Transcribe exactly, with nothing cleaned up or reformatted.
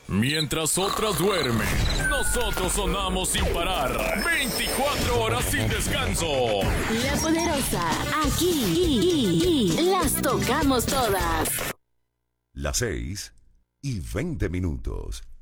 Mientras otras duermen, nosotros sonamos sin parar. veinticuatro horas sin descanso. La Poderosa, aquí las tocamos todas. Las seis y veinte minutos.